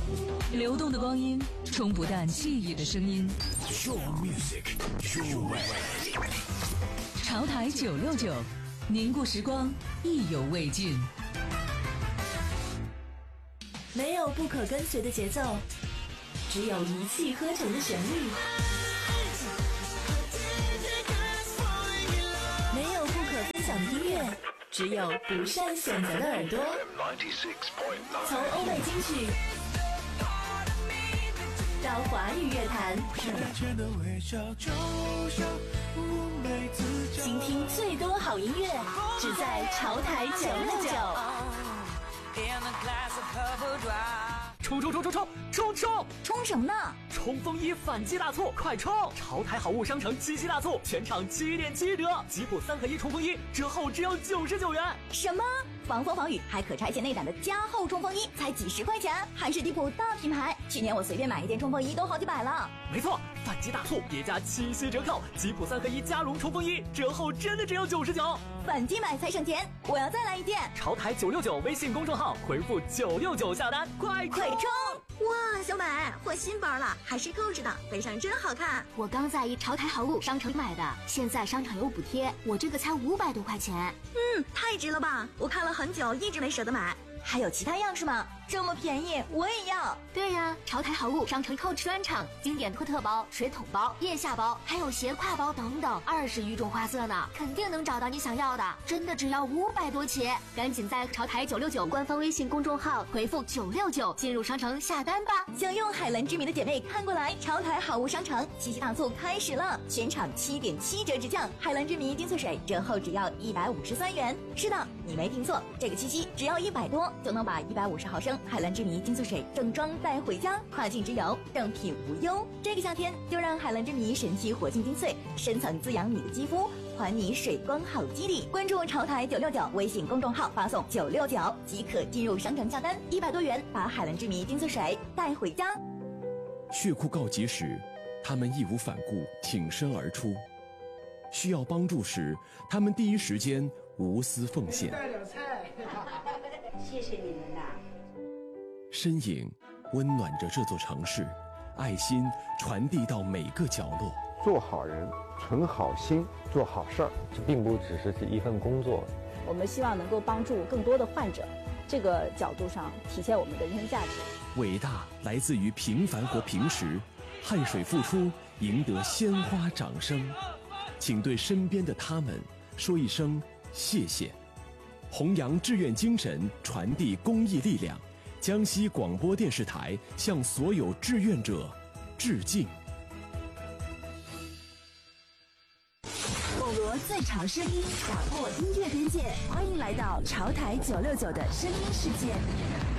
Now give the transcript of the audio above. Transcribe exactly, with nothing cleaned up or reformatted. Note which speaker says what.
Speaker 1: 流动的光阴，冲不淡记忆的声音。
Speaker 2: Your music, your way。
Speaker 1: 潮台九六九，凝固时光，意犹未尽。
Speaker 3: 没有不可跟随的节奏，只有一气呵成的旋律。没有不可分享的音乐，只有不善选择的耳朵。从欧美金曲到华语乐坛，倾听最多好音乐，只在潮台九六九。
Speaker 4: 冲冲冲冲冲冲冲
Speaker 3: 冲什么呢？
Speaker 4: 冲锋衣反击大促，快冲！潮台好物商城七夕大促，全场七点七折，吉普三合一冲锋衣折后只要九十九元。
Speaker 3: 什么？防风防雨还可拆卸内胆的加厚冲锋衣才几十块钱，还是迪普大品牌。去年我随便买一件冲锋衣都好几百了。
Speaker 4: 没错，反击大促叠加七夕折扣，吉普三合一加绒冲锋衣折后真的只要九十九，
Speaker 3: 反击买才省钱，我要再来一件。
Speaker 4: 潮台九六九微信公众号回复九六九下单，快
Speaker 3: 快冲！哇，小美获新包了，还是扣子的，背上真好看。
Speaker 5: 我刚在一潮台好物商城买的，现在商场有补贴，我这个才五百多块钱。
Speaker 3: 嗯，太值了吧！我看了很久，一直没舍得买。还有其他样式吗？这么便宜，我也要。
Speaker 5: 对呀，潮台好物商城 Coach 专场，经典托特包、水桶包、腋下包，还有斜挎包等等，二十余种花色呢，肯定能找到你想要的。真的只要五百多起，赶紧在潮台九六九官方微信公众号回复九六九进入商城下单吧。
Speaker 3: 想用海蓝之谜的姐妹看过来，潮台好物商城七夕大促开始了，全场七点七折直降，海蓝之谜精粹水折后只要一百五十三元。是的，你没听错，这个七夕只要一百多就能把一百五十毫升海蓝之谜精粹水正装带回家，跨境之游正品无忧。这个夏天就让海蓝之谜神奇活性精粹深层滋养你的肌肤，还你水光好肌理。关注潮台九六九微信公众号，发送九六九即可进入商城下单，一百多元把海蓝之谜精粹水带回家。
Speaker 2: 血库告急时，他们义无反顾挺身而出；需要帮助时，他们第一时间无私奉献。
Speaker 6: 带点菜，
Speaker 7: 谢谢你们呐！
Speaker 2: 身影温暖着这座城市，爱心传递到每个角落。
Speaker 8: 做好人，存好心，做好事儿，这并不只是一份工作。
Speaker 9: 我们希望能够帮助更多的患者，这个角度上体现我们的人生价值。
Speaker 2: 伟大来自于平凡或平时，汗水付出，赢得鲜花掌声。请对身边的他们说一声谢谢。弘扬志愿精神，传递公益力量。江西广播电视台向所有志愿者致敬。
Speaker 3: 网罗最潮声音，打破音乐边界，欢迎来到潮台九六九的声音世界。